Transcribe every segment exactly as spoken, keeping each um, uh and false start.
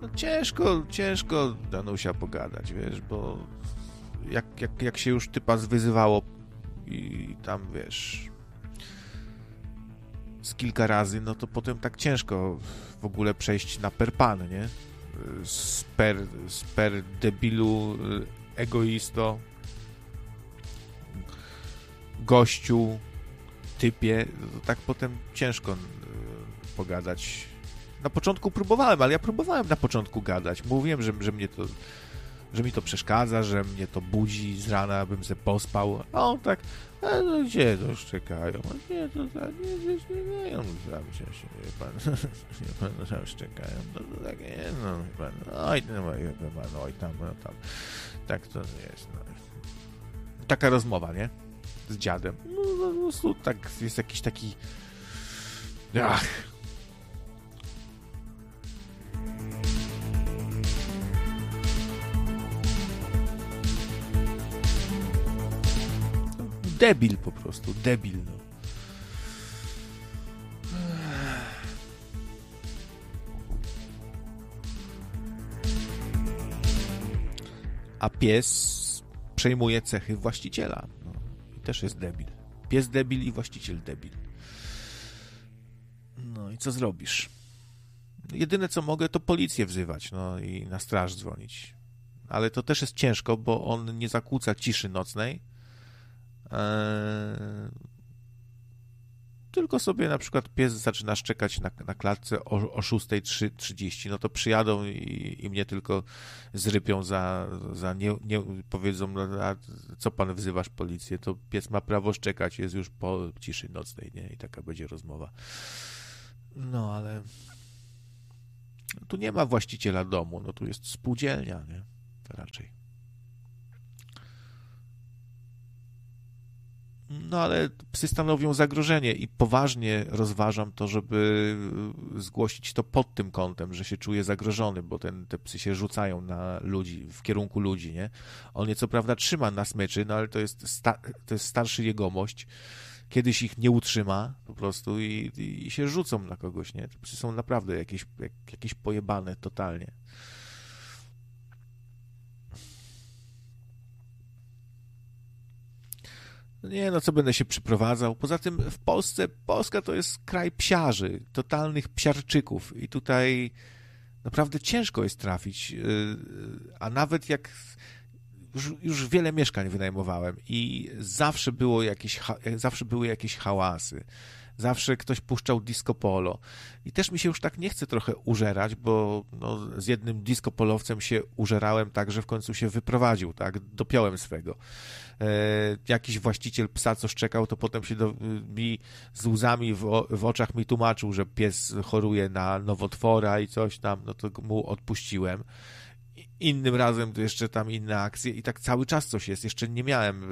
ciężko, ciężko Danusia pogadać, wiesz, bo jak, jak, jak się już typa zwyzywało i tam, wiesz, z kilka razy, no to potem tak ciężko w ogóle przejść na per pan, nie? Sper, sper debilu, egoisto, gościu, typie, to tak potem ciężko pogadać. Na początku próbowałem, ale ja próbowałem na początku gadać. Mówiłem, że, że mnie to że mi to przeszkadza, że mnie to budzi z rana, bym se pospał. A on tak, a no gdzie to już czekają? A nie, to tak, nie, nie, nie, nie, on tam się, nie pan, nie pan, no tam już czekają. No to tak, nie, no, pan, oj, no, no, oj, tam, no, tam. Tak to jest, no. Taka rozmowa, nie? Z dziadem. No, no, po prostu tak, jest jakiś taki... Ach. Debil po prostu, debil, no. A pies przejmuje cechy właściciela. No. I też jest debil. Pies debil i właściciel debil. No i co zrobisz? Jedyne co mogę, to policję wzywać, no i na straż dzwonić. Ale to też jest ciężko, bo on nie zakłóca ciszy nocnej. Eee... Tylko sobie na przykład pies zaczyna szczekać na, na klatce o, o szósta trzydzieści, no to przyjadą i, i mnie tylko zrypią za, za nie, nie powiedzą, a co pan wzywasz policję, to pies ma prawo szczekać, jest już po ciszy nocnej, nie? I taka będzie rozmowa. No ale tu nie ma właściciela domu, no tu jest spółdzielnia, nie? Raczej. No ale psy stanowią zagrożenie i poważnie rozważam to, żeby zgłosić to pod tym kątem, że się czuję zagrożony, bo ten, te psy się rzucają na ludzi, w kierunku ludzi, nie? On je co prawda trzyma na smyczy, no ale to jest, sta, to jest starszy jegomość. Kiedyś ich nie utrzyma po prostu i, i, i się rzucą na kogoś, nie? Te psy są naprawdę jakieś, jak, jakieś pojebane totalnie. Nie, no co będę się przyprowadzał. Poza tym w Polsce, Polska to jest kraj psiarzy, totalnych psiarczyków i tutaj naprawdę ciężko jest trafić, a nawet jak już, już wiele mieszkań wynajmowałem i zawsze było jakieś, zawsze były jakieś hałasy. Zawsze ktoś puszczał disco polo. I też mi się już tak nie chce trochę użerać, bo no, z jednym disco polowcem się użerałem tak, że w końcu się wyprowadził, tak? Dopiąłem swego. E, jakiś właściciel psa, co szczekał, to potem się do, mi z łzami w, w oczach mi tłumaczył, że pies choruje na nowotwora i coś tam, no to mu odpuściłem. Innym razem to jeszcze tam inne akcje i tak cały czas coś jest. Jeszcze nie miałem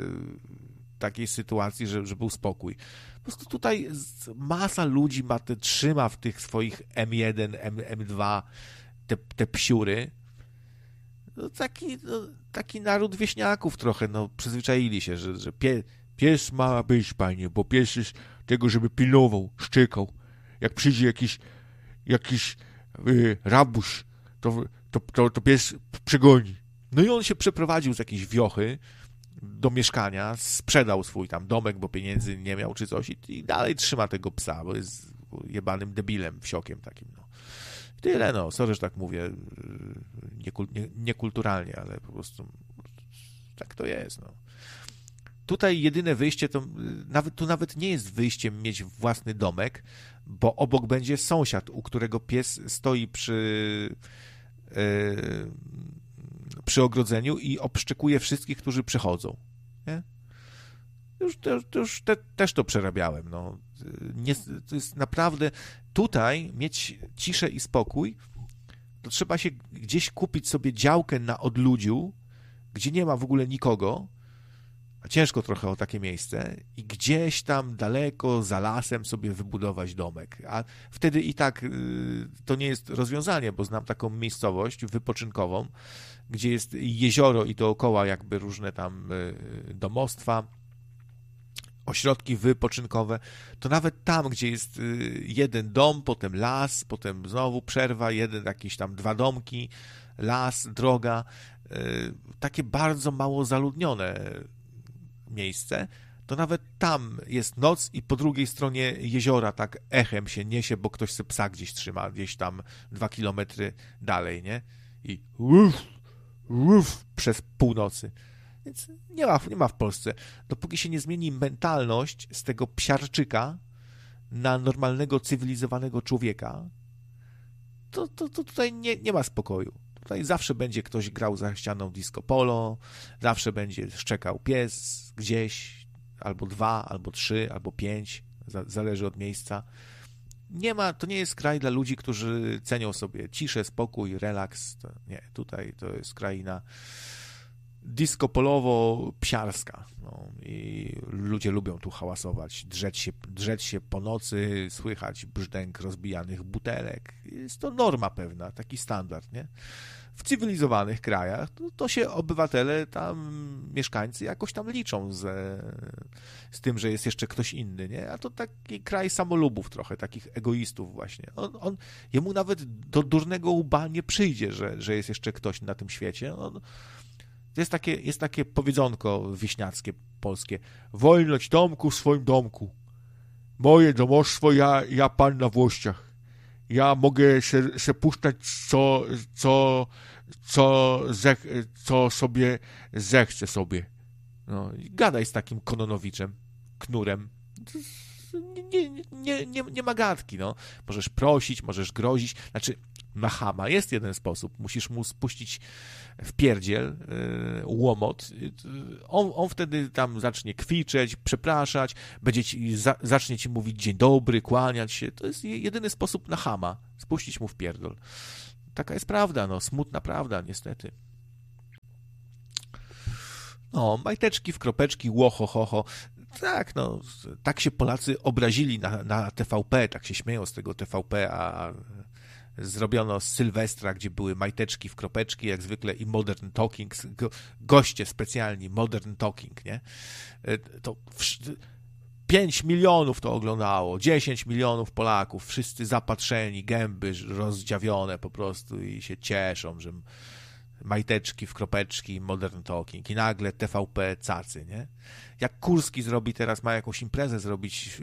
e, takiej sytuacji, że, że był spokój. Po prostu tutaj masa ludzi ma te, trzyma w tych swoich M jeden, M, M2 te, te psiury. No taki, no, taki naród wieśniaków trochę, no przyzwyczaili się, że, że pie, pies ma być, panie, bo pies jest tego, żeby pilnował, szczekał. Jak przyjdzie jakiś jakiś yy, rabuś, to, to, to, to pies przegoni. No i on się przeprowadził z jakiejś wiochy do mieszkania, sprzedał swój tam domek, bo pieniędzy nie miał czy coś i, i dalej trzyma tego psa, bo jest jebanym debilem, wsiokiem takim, no. I tyle, no, sorry, że tak mówię niekul, nie, niekulturalnie, ale po prostu tak to jest, no. Tutaj jedyne wyjście to, nawet, tu nawet nie jest wyjściem mieć własny domek, bo obok będzie sąsiad, u którego pies stoi przy yy, przy ogrodzeniu i obszczekuje wszystkich, którzy przychodzą. Nie? Już, to, to już te, też to przerabiałem. No. Nie, to jest naprawdę... Tutaj mieć ciszę i spokój, to trzeba się gdzieś kupić sobie działkę na odludziu, gdzie nie ma w ogóle nikogo, a ciężko trochę o takie miejsce, i gdzieś tam daleko za lasem sobie wybudować domek. A wtedy i tak y, to nie jest rozwiązanie, bo znam taką miejscowość wypoczynkową, gdzie jest jezioro i dookoła jakby różne tam y, domostwa, ośrodki wypoczynkowe, to nawet tam, gdzie jest jeden dom, potem las, potem znowu przerwa, jeden, jakieś tam dwa domki, las, droga, takie bardzo mało zaludnione miejsce, to nawet tam jest noc i po drugiej stronie jeziora tak echem się niesie, bo ktoś se psa gdzieś trzyma, gdzieś tam dwa kilometry dalej, nie? I uf, uf, przez północy. Więc nie ma, nie ma w Polsce. Dopóki się nie zmieni mentalność z tego psiarczyka na normalnego, cywilizowanego człowieka, to, to, to tutaj nie, nie ma spokoju. Tutaj zawsze będzie ktoś grał za ścianą disco polo, zawsze będzie szczekał pies gdzieś, albo dwa, albo trzy, albo pięć, zależy od miejsca. Nie ma, to nie jest kraj dla ludzi, którzy cenią sobie ciszę, spokój, relaks. To nie, tutaj to jest kraina disco polowo-psiarska. No, i ludzie lubią tu hałasować, drzeć się, drzeć się po nocy, słychać brzdęk rozbijanych butelek. Jest to norma pewna, taki standard, nie? W cywilizowanych krajach to, to się obywatele tam, mieszkańcy jakoś tam liczą z, z tym, że jest jeszcze ktoś inny, nie? A to taki kraj samolubów trochę, takich egoistów właśnie. On, on, jemu nawet do durnego łba nie przyjdzie, że, że jest jeszcze ktoś na tym świecie. On, jest takie, jest takie powiedzonko wiśniackie polskie. Wolność domku w swoim domku. Moje domostwo, ja, ja pan na włościach. Ja mogę się, się puszczać, co, co, co, zech, co sobie zechcę sobie. No, gadaj z takim Kononowiczem, knurem. Nie, nie, nie, nie, nie ma gadki, no. Możesz prosić, możesz grozić. Znaczy, na chama jest jeden sposób. Musisz mu spuścić w pierdziel yy, łomot. On, on wtedy tam zacznie kwiczeć, przepraszać, będzie ci, za, zacznie ci mówić dzień dobry, kłaniać się. To jest jedyny sposób na chama. Spuścić mu w pierdol. Taka jest prawda, no. Smutna prawda, niestety. No, majteczki w kropeczki, łoho, ho, ho. Tak, no, tak się Polacy obrazili na, na T V P, tak się śmieją z tego T V P, a zrobiono z Sylwestra, gdzie były majteczki w kropeczki, jak zwykle, i Modern Talking, go, goście specjalni, Modern Talking, nie? To pięć milionów to oglądało, dziesięć milionów Polaków, wszyscy zapatrzeni, gęby rozdziawione po prostu i się cieszą, że majteczki w kropeczki, Modern Talking i nagle T V P cacy, nie? Jak Kurski zrobi teraz, ma jakąś imprezę zrobić,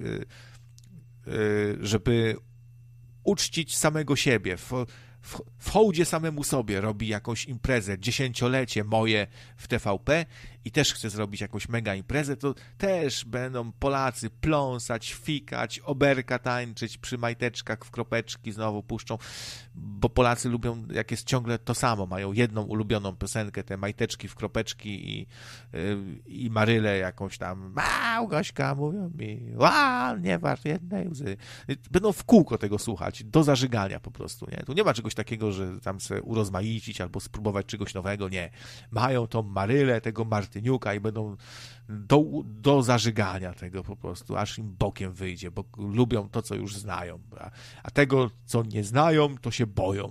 żeby uczcić samego siebie, w, w, w hołdzie samemu sobie robi jakąś imprezę, dziesięciolecie moje w T V P i też chce zrobić jakąś mega imprezę, to też będą Polacy pląsać, fikać, oberka tańczyć, przy majteczkach w kropeczki znowu puszczą, bo Polacy lubią, jak jest ciągle to samo, mają jedną ulubioną piosenkę, te majteczki w kropeczki i, yy, i Marylę jakąś tam, Małgośka, mówią mi, ła, nie masz jednej łzy. Będą w kółko tego słuchać, do zażygania po prostu, nie? Tu nie ma czegoś takiego, że tam se urozmaicić albo spróbować czegoś nowego, nie. Mają tą Marylę, tego Martyniuka i będą do, do zażygania tego po prostu, aż im bokiem wyjdzie, bo lubią to, co już znają. A, a tego, co nie znają, to się boją.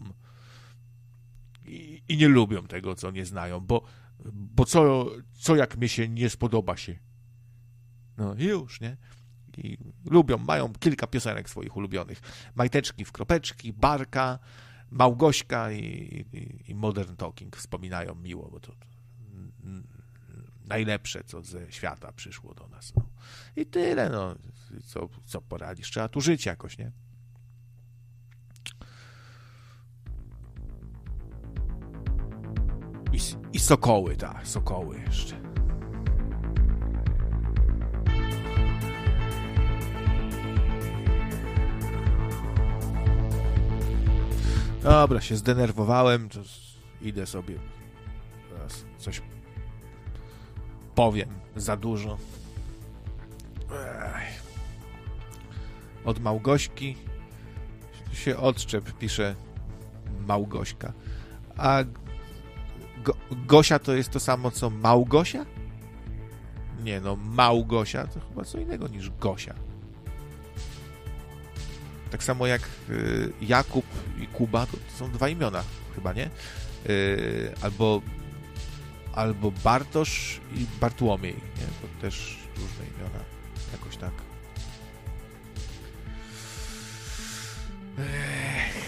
I, i nie lubią tego, co nie znają, bo, bo co, co jak mi się nie spodoba się? No już, nie? I lubią, mają kilka piosenek swoich ulubionych. Majteczki w kropeczki, Barka, Małgośka i, i, i Modern Talking wspominają miło, bo to, to najlepsze, co ze świata przyszło do nas. No. I tyle, no. Co, co poradzisz? Trzeba tu żyć jakoś, nie? I, i sokoły, tak, sokoły jeszcze. Dobra, się zdenerwowałem, to idę sobie teraz coś powiem za dużo. Ech. Od Małgośki się odczep, pisze Małgośka. A Go, Gosia to jest to samo, co Małgosia? Nie no, Małgosia to chyba co innego niż Gosia. Tak samo jak y, Jakub i Kuba, to, to są dwa imiona chyba, nie? Y, albo albo Bartosz i Bartłomiej, nie? To też różne imiona. Jakoś tak. Ech.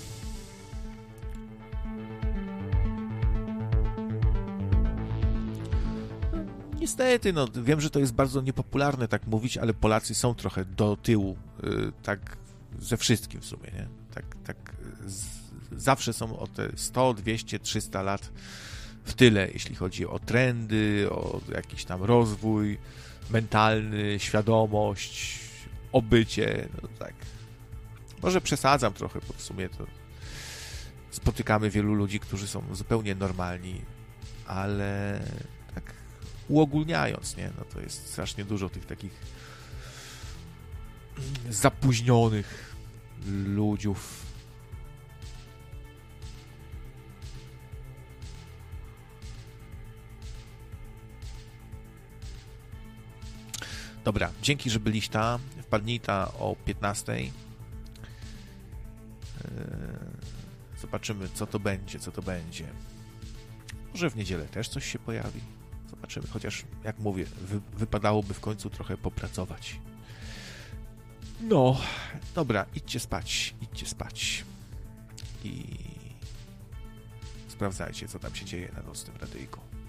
Niestety, no wiem, że to jest bardzo niepopularne tak mówić, ale Polacy są trochę do tyłu, yy, tak ze wszystkim w sumie, nie? Tak, tak z, zawsze są o te sto, dwieście, trzysta lat w tyle, jeśli chodzi o trendy, o jakiś tam rozwój mentalny, świadomość, obycie, no tak. Może przesadzam trochę, bo w sumie to spotykamy wielu ludzi, którzy są zupełnie normalni, ale tak uogólniając, nie, no to jest strasznie dużo tych takich zapóźnionych ludziów. Dobra, dzięki, że byliś ta. Wpadnij ta o piętnastej. Zobaczymy, co to będzie, co to będzie. Może w niedzielę też coś się pojawi. Zobaczymy, chociaż jak mówię, wy, wypadałoby w końcu trochę popracować. No, dobra, idźcie spać, idźcie spać. I sprawdzajcie, co tam się dzieje na nocnym radyjku.